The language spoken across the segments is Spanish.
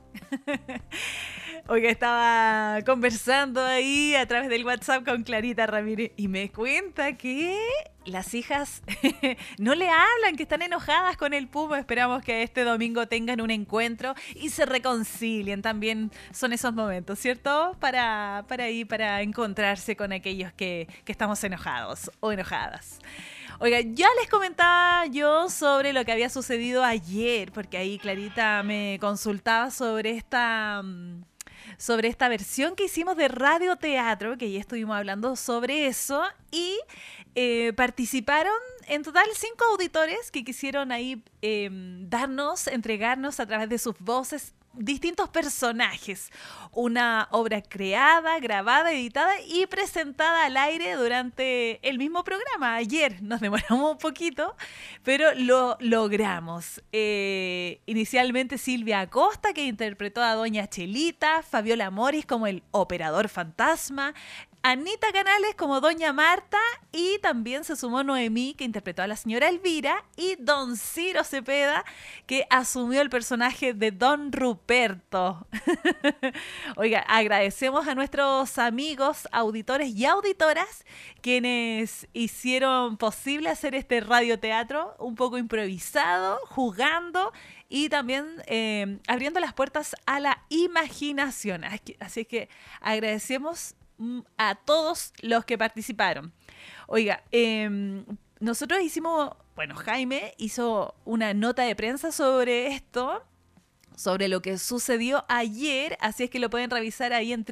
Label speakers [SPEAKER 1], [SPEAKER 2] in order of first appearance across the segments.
[SPEAKER 1] Oiga, estaba conversando ahí a través del WhatsApp con Clarita Ramírez y me cuenta que las hijas no le hablan, que están enojadas con el Puma. Esperamos que este domingo tengan un encuentro y se reconcilien. También son esos momentos, ¿cierto? Para encontrarse con aquellos que estamos enojados o enojadas. Oiga, ya les comentaba yo sobre lo que había sucedido ayer, porque ahí Clarita me consultaba sobre esta versión que hicimos de radioteatro, que ya estuvimos hablando sobre eso, y participaron en total 5 auditores que quisieron ahí entregarnos a través de sus voces distintos personajes. Una obra creada, grabada, editada y presentada al aire durante el mismo programa. Ayer nos demoramos un poquito, pero lo logramos. Inicialmente Silvia Acosta, que interpretó a Doña Chelita, Fabiola Moris como el operador fantasma, Anita Canales como Doña Marta, y también se sumó Noemí, que interpretó a la señora Elvira, y Don Ciro Cepeda, que asumió el personaje de Don Ruperto. Oiga, agradecemos a nuestros amigos, auditores y auditoras, quienes hicieron posible hacer este radioteatro un poco improvisado, jugando y también abriendo las puertas a la imaginación. Así que agradecemos a todos los que participaron. Oiga, nosotros Jaime hizo una nota de prensa sobre esto, sobre lo que sucedió ayer, así es que lo pueden revisar ahí en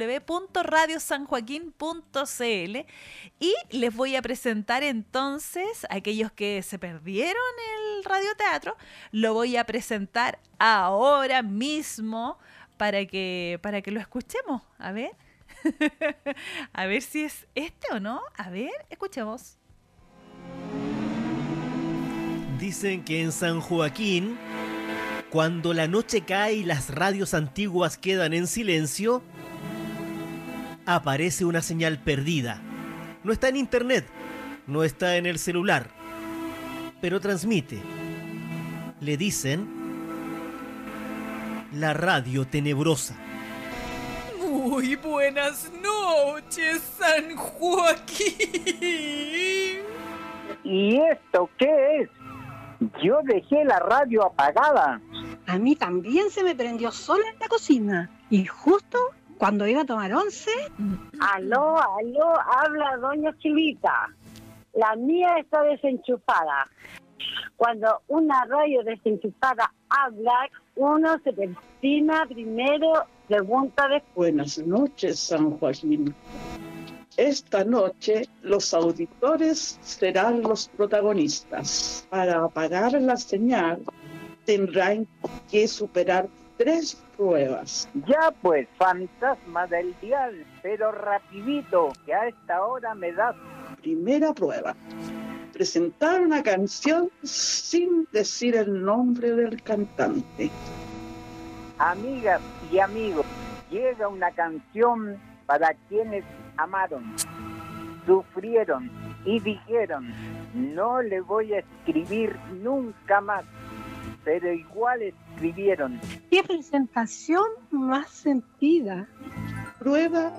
[SPEAKER 1] www.radiosanjoaquin.cl, y les voy a presentar entonces a aquellos que se perdieron el radioteatro, lo voy a presentar ahora mismo para que lo escuchemos. A ver. A ver si es este o no. A ver, escuchemos.
[SPEAKER 2] Dicen que en San Joaquín, cuando la noche cae y las radios antiguas quedan en silencio, aparece una señal perdida. No está en internet, no está en el celular, pero transmite. Le dicen la radio tenebrosa.
[SPEAKER 1] Muy buenas noches, San Joaquín.
[SPEAKER 3] ¿Y esto qué es? Yo dejé la radio apagada.
[SPEAKER 4] A mí también se me prendió sola en la cocina. Y justo cuando iba a tomar once...
[SPEAKER 3] Aló, habla doña Chilita. La mía está desenchufada. Cuando una radio desenchufada habla, uno se persina primero, pregunta después.
[SPEAKER 5] Buenas noches, San Joaquín. Esta noche los auditores serán los protagonistas. Para apagar la señal tendrán que superar 3 pruebas.
[SPEAKER 3] Ya pues, fantasma del dial, pero rapidito, que a esta hora me das.
[SPEAKER 5] Primera prueba: presentar una canción sin decir el nombre del cantante.
[SPEAKER 3] Amigas y amigos, llega una canción para quienes amaron, sufrieron y dijeron: no le voy a escribir nunca más, pero igual escribieron.
[SPEAKER 4] ¡Qué presentación más sentida!
[SPEAKER 5] Prueba.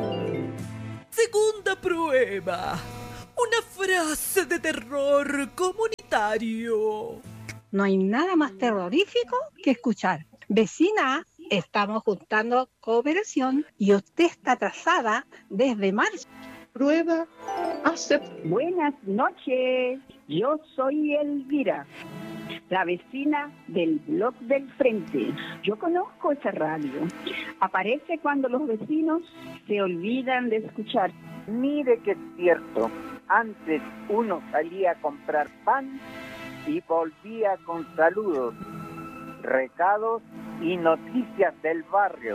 [SPEAKER 1] Segunda prueba. Una frase de terror comunitario.
[SPEAKER 4] No hay nada más terrorífico que escuchar: vecina, estamos juntando cooperación y usted está atrasada desde marzo.
[SPEAKER 5] Prueba.
[SPEAKER 3] Buenas noches, yo soy Elvira, la vecina del blog del frente. Yo conozco esa radio. Aparece cuando los vecinos se olvidan de escuchar. Mire que es cierto, antes uno salía a comprar pan y volvía con saludos, recados y noticias del barrio.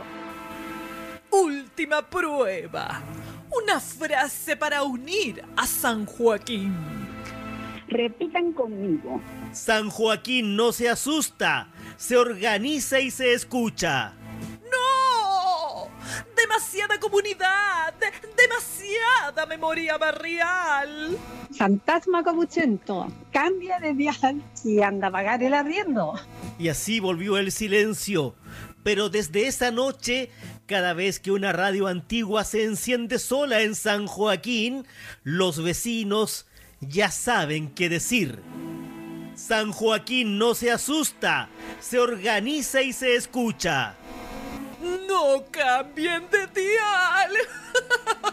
[SPEAKER 1] Última prueba. Una frase para unir a San Joaquín.
[SPEAKER 3] Repitan conmigo.
[SPEAKER 2] San Joaquín no se asusta, se organiza y se escucha.
[SPEAKER 1] ¡No! demasiada comunidad, demasiada memoria barrial.
[SPEAKER 4] Fantasma copuchento, cambia de dial y anda a pagar el arriendo.
[SPEAKER 2] Y así volvió el silencio. Pero desde esa noche, cada vez que una radio antigua se enciende sola en San Joaquín, los vecinos ya saben qué decir. San Joaquín no se asusta, se organiza y se escucha.
[SPEAKER 1] No cambien de dial.